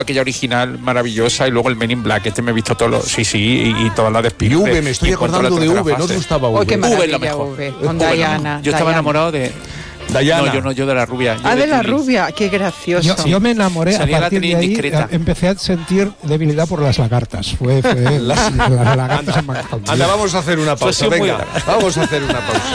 aquella original maravillosa y luego el Men in Black. Este me he visto todos los... Sí, y todas las de Spielberg. Y V, me estoy acordando de V, ¿no te gustaba V? Qué V es la maravilla, mejor. V, con Diana. Yo estaba enamorado de... Diana. No, yo de la rubia. Yo De la Julie. rubia, qué gracioso. Yo me enamoré, Salía a la partir de tele ahí indiscreta. empecé a sentir debilidad por las lagartas. Las lagartas en McDonald's. Anda, vamos a hacer una pausa. Pues sí, muy Venga, larga. vamos a hacer una pausa.